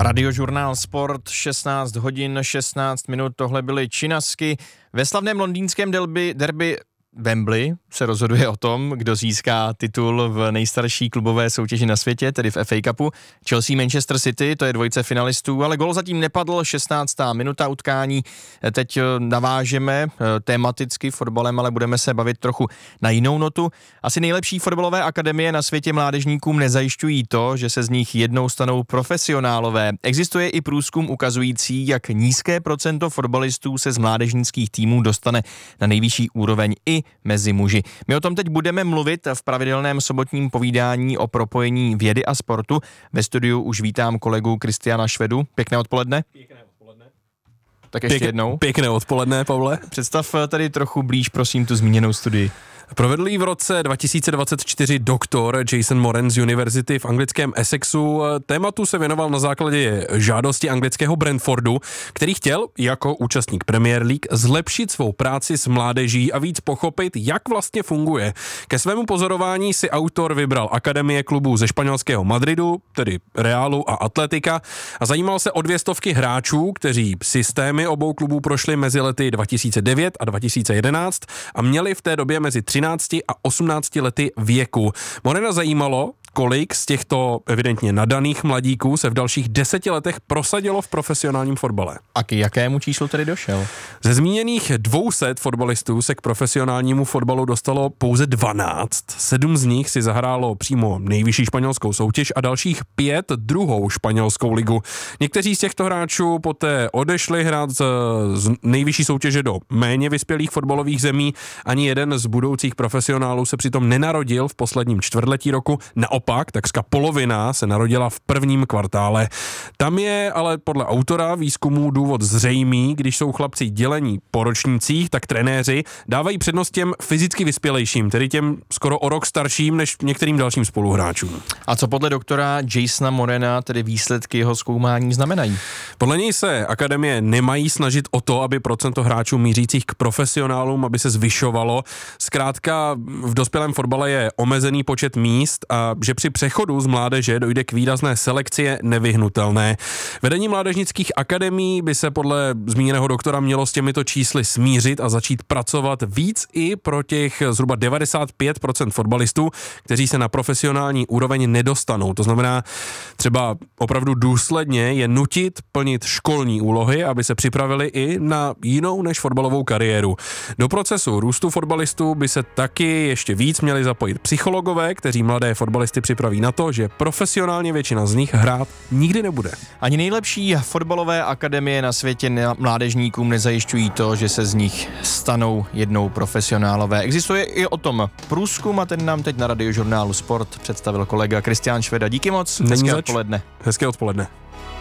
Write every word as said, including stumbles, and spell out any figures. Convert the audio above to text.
Radiožurnál Sport, šestnáct hodin, šestnáct minut, tohle byly činasky. Ve slavném londýnském derby, derby Wembley se rozhoduje o tom, kdo získá titul v nejstarší klubové soutěži na světě, tedy v F A Cupu. Chelsea Manchester City, to je dvojice finalistů, ale gól zatím nepadl, šestnáctá minuta utkání. Teď navážeme tematicky fotbalem, ale budeme se bavit trochu na jinou notu. Asi nejlepší fotbalové akademie na světě mládežníkům nezajišťují to, že se z nich jednou stanou profesionálové. Existuje i průzkum ukazující, jak nízké procento fotbalistů se z mládežnických týmů dostane na nejvyšší úroveň i mezi muži. My o tom teď budeme mluvit v pravidelném sobotním povídání o propojení vědy a sportu. Ve studiu už vítám kolegu Kristiana Švedu. Pěkné odpoledne. Pěkné odpoledne. Tak ještě Pěk, jednou. Pěkné odpoledne, Pavle. Představ tady trochu blíž, prosím, tu zmíněnou studii. Provedl ji v roce dva tisíce dvacet čtyři doktor Jason Moran z Univerzity v anglickém Essexu. Tématu se věnoval na základě žádosti anglického Brentfordu, který chtěl jako účastník Premier League zlepšit svou práci s mládeží a víc pochopit, jak vlastně funguje. Ke svému pozorování si autor vybral akademie klubů ze španělského Madridu, tedy Realu a Atletika, a zajímal se o dvě stovky hráčů, kteří systémy obou klubů prošli mezi lety dva tisíce devět a dva tisíce jedenáct a měli v té době mezi třinácti a osmnácti lety věku. Morena zajímalo, kolik z těchto evidentně nadaných mladíků se v dalších deseti letech prosadilo v profesionálním fotbale. A k jakému číslu tedy došel? Ze zmíněných dvou set fotbalistů se k profesionálnímu fotbalu dostalo pouze dvanáct. Sedm z nich si zahrálo přímo nejvyšší španělskou soutěž a dalších pět druhou španělskou ligu. Někteří z těchto hráčů poté odešli hrát z, z nejvyšší soutěže do méně vyspělých fotbalových zemí. Ani jeden z budoucích profesionálů se přitom nenarodil v posledním čtvrtletí roku. Naopak, takřka polovina se narodila v prvním kvartále. Tam je ale podle autora výzkumu důvod zřejmý, když jsou chlapci dělení po ročnících, tak trenéři dávají přednost těm fyzicky vyspělejším, tedy těm skoro o rok starším než některým dalším spoluhráčům. A co podle doktora Jasona Morana tedy výsledky jeho zkoumání znamenají? Podle něj se akademie nemají snažit o to, aby procento hráčů mířících k profesionálům, aby se zvyšovalo. Zkrátka v dospělém fotbale je omezený počet míst a že při přechodu z mládeže dojde k výrazné selekci je nevyhnutelné. Vedení mládežnických akademií by se podle zmíněného doktora mělo s těmito čísly smířit a začít pracovat víc i pro těch zhruba devadesát pět procent fotbalistů, kteří se na profesionální úroveň nedostanou. To znamená třeba opravdu důsledně je nutit plnit školní úlohy, aby se připravili i na jinou než fotbalovou kariéru. Do procesu růstu fotbalistů by se taky ještě víc měli zapojit psychologové, kteří mladé fotbalisty připraví na to, že profesionálně většina z nich hrát nikdy nebude. Ani nejlepší fotbalové akademie na světě mládežníkům nezajišťují to, že se z nich stanou jednou profesionálové. Existuje i o tom průzkum a ten nám teď na Radiožurnálu Sport představil kolega Kristián Šveda. Díky moc, hezké odpoledne. Hezké odpoledne.